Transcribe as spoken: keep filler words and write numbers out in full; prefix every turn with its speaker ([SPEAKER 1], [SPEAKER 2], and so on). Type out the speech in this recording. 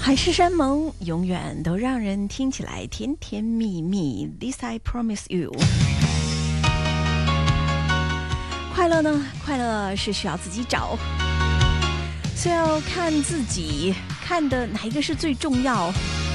[SPEAKER 1] 海誓山盟永远都让人听起来甜甜蜜蜜。 This I promise you。 快乐呢？快乐是需要自己找，所以要看自己看的哪一个是最重要。